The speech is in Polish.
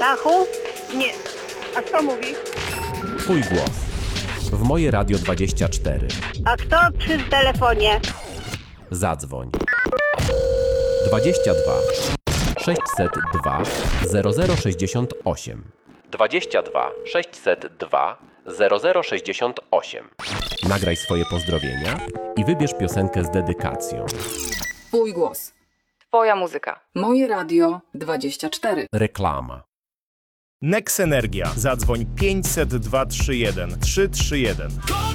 Stachu? Nie. A kto mówi? Twój głos. W Moje Radio 24. A kto przy telefonie? Zadzwoń. 22 602 0068. 22 602 0068. Nagraj swoje pozdrowienia i wybierz piosenkę z dedykacją. Twój głos. Twoja muzyka. Moje Radio 24. Reklama. Nex Energia. Zadzwoń 500 231 331.